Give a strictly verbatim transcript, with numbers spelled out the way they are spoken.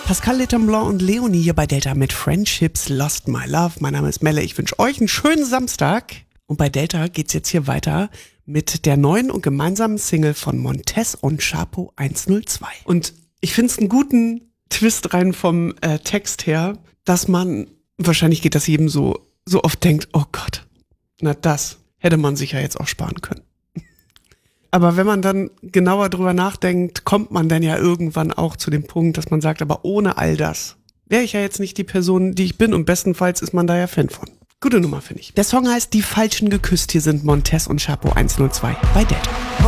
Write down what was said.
Pascal Letamblanc und Leonie hier bei Delta mit Friendships Lost My Love. Mein Name ist Melle, ich wünsche euch einen schönen Samstag. Und bei Delta geht's jetzt hier weiter mit der neuen und gemeinsamen Single von Montez und Chapo hundertzwei. Und ich finde es einen guten Twist rein vom äh, Text her, dass man, wahrscheinlich geht das jedem so, so oft denkt, oh Gott, na das hätte man sich ja jetzt auch sparen können. Aber wenn man dann genauer drüber nachdenkt, kommt man dann ja irgendwann auch zu dem Punkt, dass man sagt, aber ohne all das wäre ich ja jetzt nicht die Person, die ich bin, und bestenfalls ist man da ja Fan von. Gute Nummer, finde ich. Der Song heißt Die Falschen geküsst. Hier sind Montez und Chapo hundertzwei bei Delta.